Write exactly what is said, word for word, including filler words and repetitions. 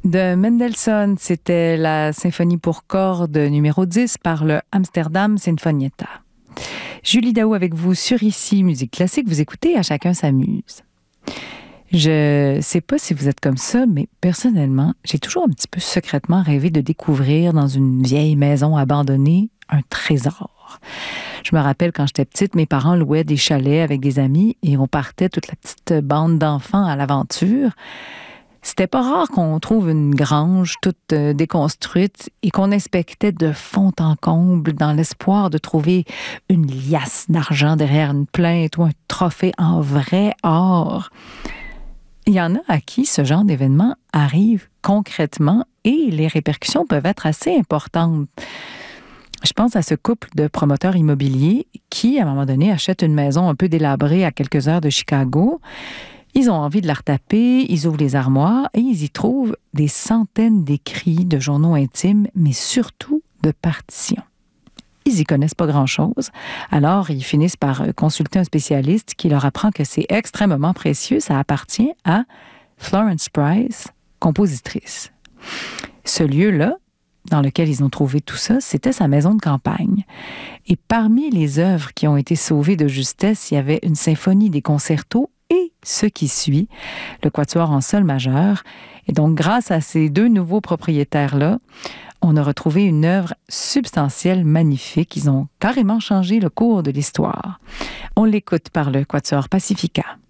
de Mendelssohn, c'était la symphonie pour cordes numéro dix par le Amsterdam Sinfonietta. Julie Daou avec vous sur Ici Musique Classique. Vous écoutez À chacun s'amuse. Je sais pas si vous êtes comme ça, mais personnellement, j'ai toujours un petit peu secrètement rêvé de découvrir dans une vieille maison abandonnée un trésor. Je me rappelle quand j'étais petite, mes parents louaient des chalets avec des amis et on partait toute la petite bande d'enfants à l'aventure. C'était pas rare qu'on trouve une grange toute euh, déconstruite et qu'on inspectait de fond en comble dans l'espoir de trouver une liasse d'argent derrière une plainte ou un trophée en vrai or. Il y en a à qui ce genre d'événement arrive concrètement et les répercussions peuvent être assez importantes. Je pense à ce couple de promoteurs immobiliers qui, à un moment donné, achètent une maison un peu délabrée à quelques heures de Chicago. Ils ont envie de la retaper, ils ouvrent les armoires et ils y trouvent des centaines d'écrits de journaux intimes, mais surtout de partitions. Ils y connaissent pas grand-chose, alors ils finissent par consulter un spécialiste qui leur apprend que c'est extrêmement précieux, ça appartient à Florence Price, compositrice. Ce lieu-là, dans lequel ils ont trouvé tout ça, c'était sa maison de campagne. Et parmi les œuvres qui ont été sauvées de justesse, il y avait une symphonie des concertos et ce qui suit, le quatuor en sol majeur. Et donc, grâce à ces deux nouveaux propriétaires-là, on a retrouvé une œuvre substantielle, magnifique. Ils ont carrément changé le cours de l'histoire. On l'écoute par le quatuor Pacifica.